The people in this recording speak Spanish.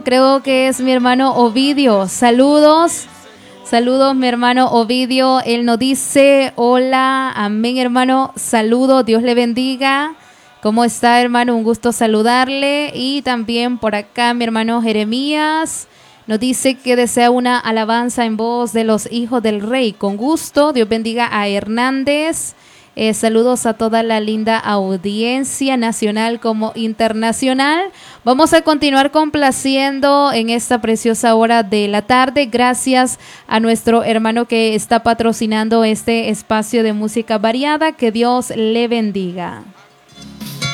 Creo que es mi hermano Ovidio. Saludos. Saludos, mi hermano Ovidio. Él nos dice, hola, amén, hermano. Saludos, Dios le bendiga. ¿Cómo está, hermano? Un gusto saludarle. Y también por acá mi hermano Jeremías nos dice que desea una alabanza en voz de los hijos del rey. Con gusto, Dios bendiga a Hernández. Saludos a toda la linda audiencia nacional como internacional. Vamos a continuar complaciendo en esta preciosa hora de la tarde. Gracias a nuestro hermano que está patrocinando este espacio de música variada. Que Dios le bendiga.